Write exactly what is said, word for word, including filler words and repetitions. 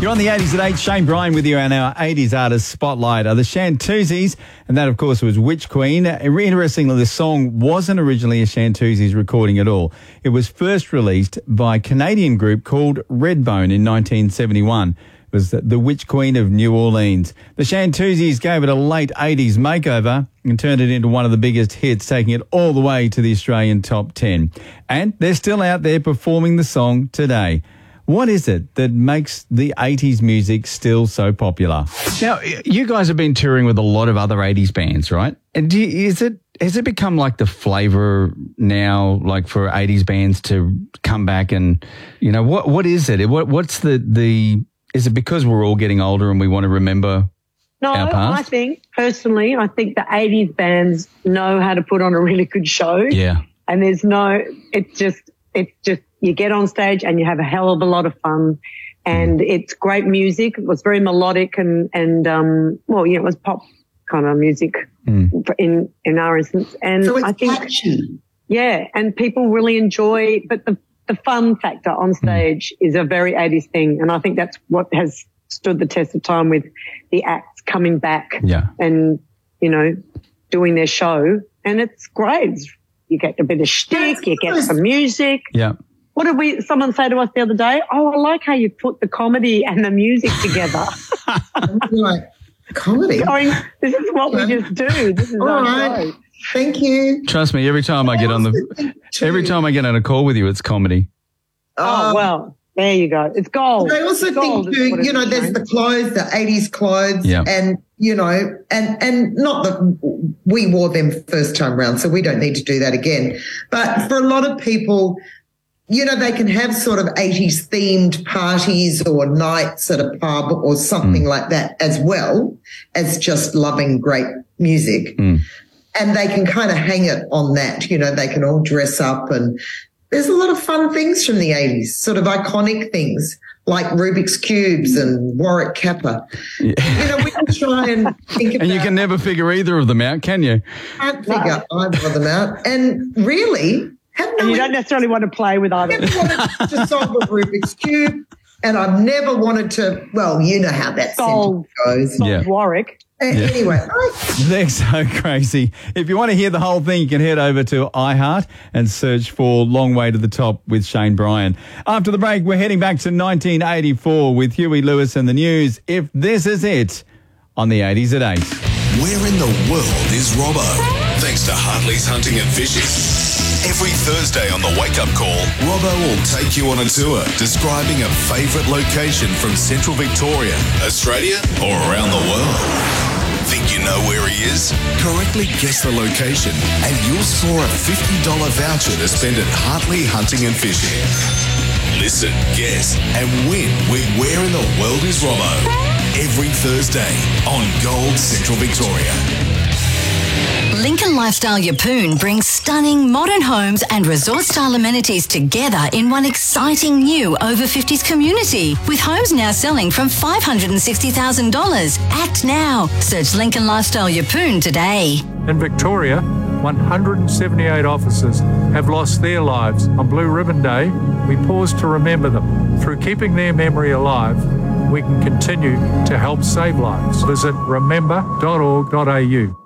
You're on the eighties at eight. Shane Bryan with you on our eighties Artist Spotlight. Uh, the Shantuzis, and that, of course, was Witch Queen. Uh, interestingly, the song wasn't originally a Shantuzis recording at all. It was first released by a Canadian group called Redbone in nineteen seventy-one. It was the, the Witch Queen of New Orleans. The Shantuzis gave it a late eighties makeover and turned it into one of the biggest hits, taking it all the way to the Australian top ten. And they're still out there performing the song today. What is it that makes the eighties music still so popular? Now, you guys have been touring with a lot of other eighties bands, right? And do you, is it has it become like the flavour now, like for eighties bands to come back and, you know, what what is it? What what's the the is it because we're all getting older and we want to remember no, our past? I think personally, I think the eighties bands know how to put on a really good show. Yeah, and there's no, it's just it's just. You get on stage and you have a hell of a lot of fun, and mm. it's great music. It was very melodic and, and um, well, you know, it was pop kind of music mm. in, in our instance. And so it's I think, catchy. Yeah, and people really enjoy, but the, the fun factor on stage mm. is a very eighties thing. And I think that's what has stood the test of time with the acts coming back yeah. and, you know, doing their show. And it's great. You get a bit of shtick, you get some music. Yeah. What did we? Someone say to us the other day? Oh, I like how you put the comedy and the music together. Like, comedy? Going, this is what we just do. This is all our right. show. Thank you. Trust me, every time I get on the, every time I get on a call with you, it's comedy. Oh, um, well, there you go. It's gold. I also it's think gold, too, you know, there's the clothes, the eighties clothes, yeah. and you know, and and not that we wore them first time round, so we don't need to do that again. But for a lot of people, you know, they can have sort of eighties themed parties or nights at a pub or something mm. like that, as well as just loving great music. Mm. And they can kind of hang it on that, you know, they can all dress up, and there's a lot of fun things from the eighties, sort of iconic things like Rubik's Cubes and Warwick Kappa. Yeah. You know, we can try and think about... And you can never figure either of them out, can you? Can't figure no. either of them out. And really... Have no and you don't necessarily want to play with either. I've never wanted to solve a Rubik's Cube, and I've never wanted to, well, you know how that solve, goes. Solve yeah. Warwick. Uh, yeah. Anyway. I, They're so crazy. If you want to hear the whole thing, you can head over to iHeart and search for Long Way to the Top with Shane Bryan. After the break, we're heading back to nineteen eighty-four with Huey Lewis and the News. If this is it, on the eighties at eight. Where in the world is Robbo? Thanks to Hartley's Hunting and Fishing. Every Thursday on the Wake Up Call, Robbo will take you on a tour describing a favourite location from Central Victoria, Australia, or around the world. Think you know where he is? Correctly guess the location and you'll score a fifty dollars voucher to spend at Hartley Hunting and Fishing. Listen, guess, and win with Where in the World is Robbo? Every Thursday on Gold Central Victoria. Lincoln Lifestyle Yeppoon brings stunning modern homes and resort-style amenities together in one exciting new over fifties community, with homes now selling from five hundred sixty thousand dollars. Act now. Search Lincoln Lifestyle Yeppoon today. In Victoria, one hundred seventy-eight officers have lost their lives. On Blue Ribbon Day, we pause to remember them. Through keeping their memory alive, we can continue to help save lives. Visit remember dot org dot a u.